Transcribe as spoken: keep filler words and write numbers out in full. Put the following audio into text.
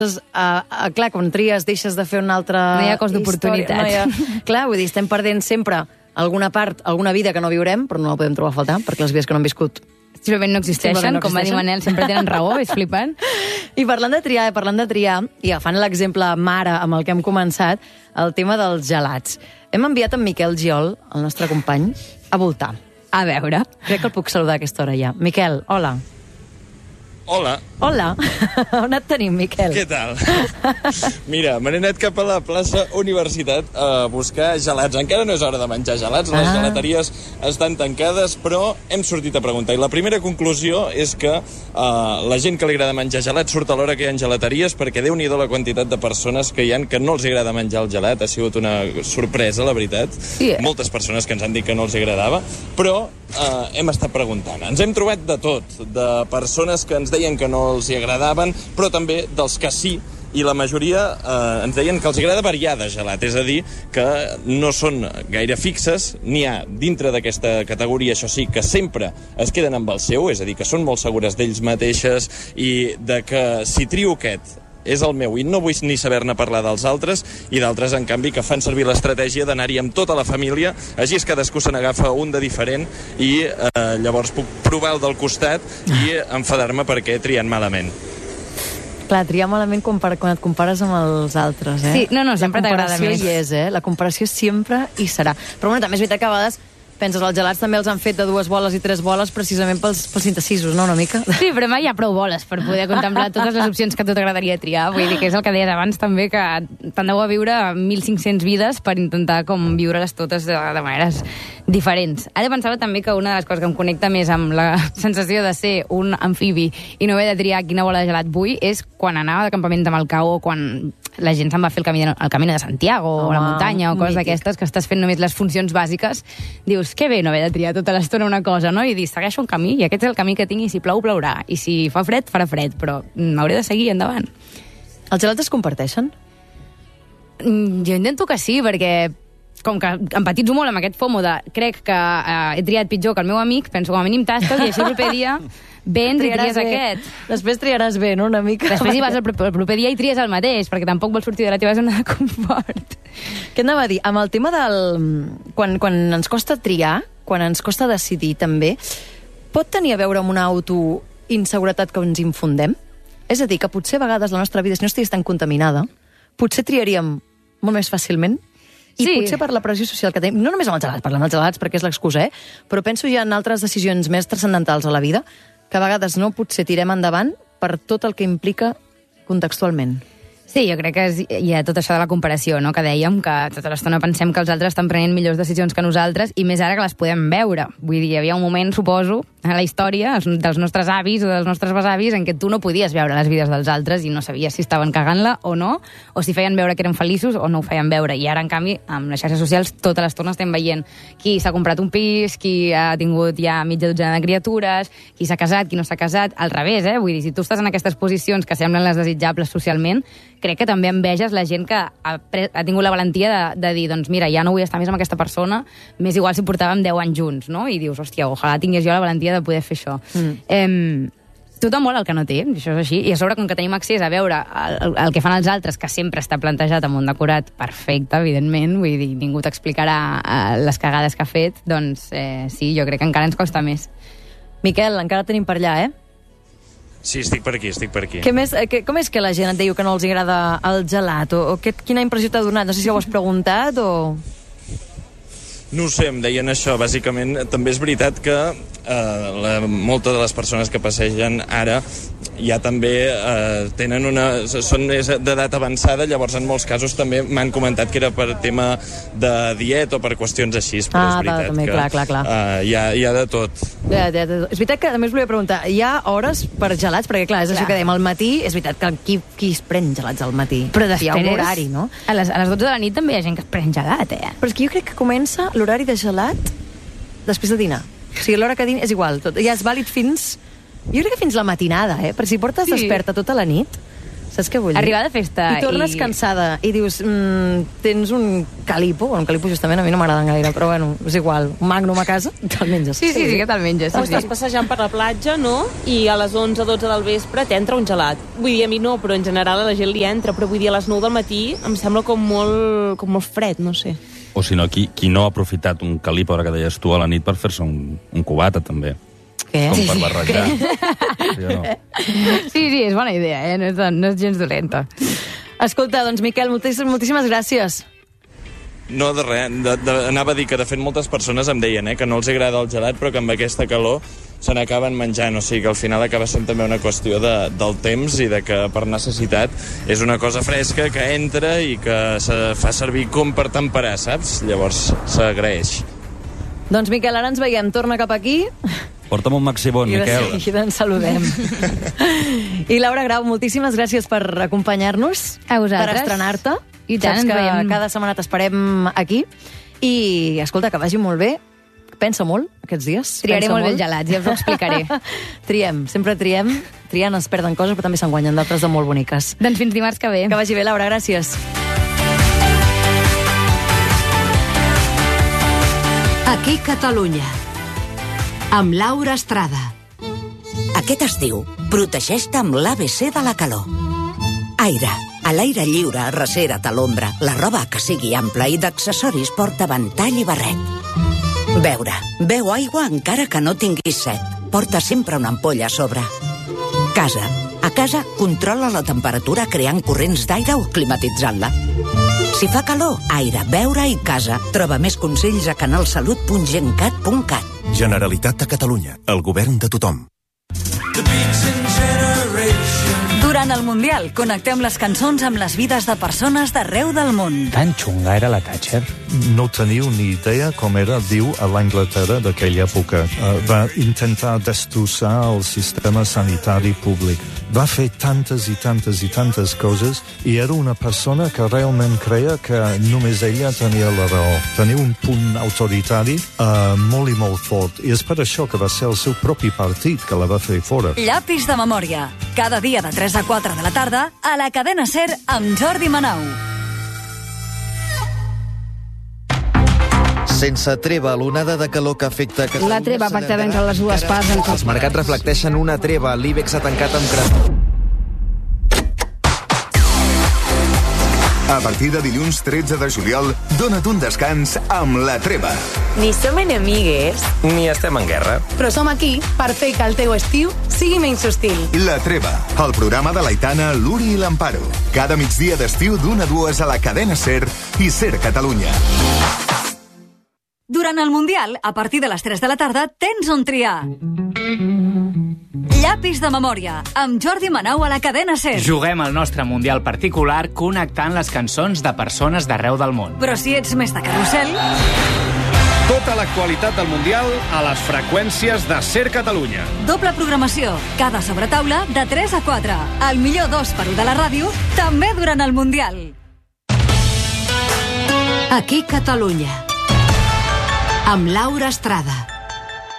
Uh, uh, clar, quan tries deixes de fer una altra... No hi ha cost d'oportunitat. No ha... Clar, vull dir, estem perdent sempre alguna part, alguna vida que no viurem, però no la podem trobar a faltar, perquè les vides que no hem viscut... Simplement no existeixen, Simplement no com va dir Manel, sempre tenen raó, és flipant. I parlant de triar, parlant de triar, i agafant l'exemple mare amb el que hem començat, el tema dels gelats. Hem enviat en Miquel Giol, el nostre company, a voltar. A veure. Crec que el puc saludar a aquesta hora ja. Miquel, hola. Hola. Hola. On et tenim, Miquel? Què tal? Mira, me n'he anat cap a la plaça Universitat a buscar gelats. Encara no és hora de menjar gelats, les ah. gelateries estan tancades, però hem sortit a preguntar. I la primera conclusió és que uh, la gent que li agrada menjar gelats surt a l'hora que hi ha gelateries, perquè Déu-n'hi-do la quantitat de persones que hi ha que no els agrada menjar el gelat. Ha sigut una sorpresa, la veritat. Sí. Moltes persones que ens han dit que no els agradava, però uh, hem estat preguntant. Ens hem trobat de tot, de persones que ens deien que no els hi agradaven, però també dels que sí, i la majoria eh, ens deien que els agrada variar de gelat, és a dir, que no són gaire fixes, n'hi ha dintre d'aquesta categoria, això sí, que sempre es queden amb el seu, és a dir, que són molt segures d'ells mateixes i de que si trio aquest és el meu i no vull ni saber-ne parlar dels altres, i d'altres, en canvi, que fan servir l'estratègia d'anar-hi amb tota la família, així és cadascú se n'agafa un de diferent i eh, llavors puc provar el del costat i enfadar-me perquè he triat malament. Clar, triar malament quan, quan et compares amb els altres, eh? Sí, no, no, sempre t'agrada més. La comparació hi és, eh? La comparació sempre hi serà. Però bueno, també és veritat que a vegades penses, els gelats també els han fet de dues boles i tres boles precisament pels, pels indecisos, no, una mica? Sí, però mai hi ha prou boles per poder contemplar totes les opcions que a tu t'agradaria triar. Vull dir que és el que deies abans també, que tant de bo viure mil cinc-cents vides per intentar com viure-les totes de, de maneres diferents. Ara pensava també que una de les coses que em connecta més amb la sensació de ser un amfibi i no haver de triar quina bola de gelat vull és quan anava de campament de Malcao o quan la gent se'n va fer el camí de, el camí de Santiago oh, o la muntanya o coses d'aquestes que estàs fent només les funcions bàsiques, dius, que bé no haver de triar tota l'estona una cosa, no? I dir, segueixo un camí i aquest és el camí que tinc i si plou, plourà. I si fa fred, farà fred, però m'hauré de seguir endavant. Els gelats es comparteixen? Mm, jo intento que sí, perquè com que empatitzo molt amb aquest FOMO de crec que eh, he triat pitjor que el meu amic, penso com a mínim tasta'l i així el proper dia vens i tries aquest. Després triaràs bé, no?, una mica. Després hi vas el, el proper dia i tries el mateix, perquè tampoc vols sortir de la teva zona de confort. Què anava a dir? Amb el tema del... Quan, quan ens costa triar, quan ens costa decidir també, pot tenir a veure amb una autoinseguretat que ens infundem? És a dir, que potser a vegades la nostra vida, si no estigués tan contaminada, potser triaríem molt més fàcilment? I sí. Potser per la pressió social que tenim, no només amb els gelats, parlant dels gelats perquè és l'excusa, eh? Però penso ja en altres decisions més transcendentals a la vida, que a vegades no potser tirem endavant per tot el que implica contextualment. Sí, jo crec que és, hi ha tot això de la comparació, no?, que dèiem, que tota l'estona pensem que els altres estan prenent millors decisions que nosaltres, i més ara que les podem veure. Vull dir, hi havia un moment, suposo, a la història dels nostres avis o dels nostres besavis en què tu no podies veure les vides dels altres i no sabies si estaven cagant-la o no, o si feien veure que eren feliços o no ho feien veure. I ara, en canvi, amb les xarxes socials tota l'estona estem veient qui s'ha comprat un pis, qui ha tingut ja mitja dotzena de criatures, qui s'ha casat, qui no s'ha casat, al revés, eh? Vull dir, si tu estàs en aquestes posicions que semblen les desitjables socialment, crec que també enveges la gent que ha, pre ha tingut la valentia de, de dir, doncs mira, ja no vull estar més amb aquesta persona, més igual si portàvem deu anys junts, no? I dius, hòstia, ojalà tingués jo la valentia de poder fer això. Mm. Eh, tothom vol el que no té, això és així, i a sobre, com que tenim accés a veure el, el, el que fan els altres, que sempre està plantejat amb un decorat perfecte, evidentment, vull dir, ningú t'explicarà eh, les cagades que ha fet, doncs eh, sí, jo crec que encara ens costa més. Miquel, encara tenim per allà, eh? Sí, estic per aquí, estic per aquí. Què més, que, com és que la gent et diu que no els agrada el gelat? O, o que, quina impressió t'ha donat? No sé si ho has preguntat o... No ho sé, em deien això, bàsicament. També és veritat que eh, la, moltes de les persones que passegen ara ja també eh, tenen una... són d'edat avançada, llavors en molts casos també m'han comentat que era per tema de dieta o per qüestions així, però ah, és veritat va, també, que clar, clar, clar. Eh, hi, ha, hi ha de tot. Ja, ja, ja. És veritat que també us volia preguntar, hi ha hores per gelats? Perquè clar, és clar. Això que dèiem, al matí, és veritat que qui, qui es pren gelats al matí? Però després, hi ha un horari, no? A les, a les dotze de la nit també hi ha gent que es pren gelat, eh? Però és que jo crec que comença l'horari de gelat després de dinar. O sigui, l'hora que dina és igual, tot, ja és vàlid fins... Jo crec que fins la matinada, eh? Perquè si portes sí. desperta tota la nit, saps què vull dir? Arribar de festa I tornes i... cansada i dius, mm, tens un calipo, bueno, un calipo justament a mi no m'agraden gaire, però bueno, és igual, un magnum a casa, te'l menges. Sí, sí, sí que te'l menges. O Sí, estàs sí. passejant per la platja, no? I a les onze dotze del vespre t'entra un gelat. Vull dir, a mi no, però en general a la gent li entra, però vull dir, a les nou del matí em sembla com molt, com molt fred, no sé. O si no, qui, qui no ha aprofitat un calip, ara que deies tu, a la nit per fer-se un, un cubata, també. Què? Com per barrejar. Sí, o no? Sí, sí, és bona idea, eh? No és, no és gens dolenta. Escolta, doncs, Miquel, moltíssimes, moltíssimes gràcies. No, de res. De, de, anava a dir que, de fet, moltes persones em deien eh, que no els agrada el gelat, però que amb aquesta calor se n'acaben menjant. O sigui que al final acaba sent també una qüestió de, del temps i de que per necessitat és una cosa fresca que entra i que se fa servir com per temperar, saps? Llavors s'agraeix. Doncs, Miquel, ara ens veiem. Torna cap aquí Porta'm un maxibon, i de Miquel. seguida ens saludem. I Laura Grau, moltíssimes gràcies per acompanyar-nos, A vosaltres. per estrenar-te. I tant, Saps ens que veiem. cada setmana t'esperem aquí. I, escolta, que vagi molt bé. Pensa molt aquests dies. Triaré Pensa molt bé els gelats, ja us ho explicaré. Triem, sempre triem. Triant es perden coses, però també se'n guanyen d'altres de molt boniques. Doncs fins dimarts que ve. Que vagi bé, Laura, gràcies. Aquí Catalunya, amb Laura Estrada. Aquest estiu, protegeix-te amb l'A B C de la calor. Aire. A l'aire lliure, recera't a l'ombra. La roba que sigui ampla i d'accessoris porta ventall i barret. Beure. Beu aigua encara que no tinguis set. Porta sempre una ampolla a sobre. Casa. A casa, controla la temperatura creant corrents d'aire o climatitzant-la. Si fa calor, aire, beure i casa. Troba més consells a canalsalut punt gencat punt cat. Generalitat de Catalunya. El govern de tothom. Durant el Mundial, connectem les cançons amb les vides de persones d'arreu del món. Tan xunga era la Thatcher? No teniu ni idea com era viu a l'Anglaterra d'aquella època. Uh, va intentar destrossar el sistema sanitari públic. Va fer tantes i tantes i tantes coses i era una persona que realment creia que només ella tenia la raó. Tenia un punt autoritari uh, molt i molt fort. I és per això que va ser el seu propi partit que la va fer fora. Llapis de memòria. Cada dia de tres a quatre de la tarda a la cadena SER amb Jordi Manau. Sense treva, l'onada de calor que afecta Catalunya... La treva pactada entre les dues parts... En... Els mercats reflecteixen una treva. L'IBEX ha tancat amb creu. A partir de dilluns tretze de juliol, dona't un descans amb La Treva. Ni som enemigues, ni estem en guerra. Però som aquí per fer que el teu estiu sigui menys hostil. La Treva, el programa de l'Aitana, l'Uri i l'Amparo. Cada migdia d'estiu d'una a dues a la cadena SER i SER Catalunya. Durant el Mundial, a partir de les tres de la tarda, tens on triar. Llapis de memòria, amb Jordi Manau a la cadena SER. Juguem el nostre Mundial particular connectant les cançons de persones d'arreu del món. Però si ets més de carrusel... Tota l'actualitat del Mundial a les freqüències de SER Catalunya. Doble programació, cada sobretaula de tres a quatre. El millor dos per u de la ràdio, també durant el Mundial. Aquí Catalunya, amb Laura Estrada.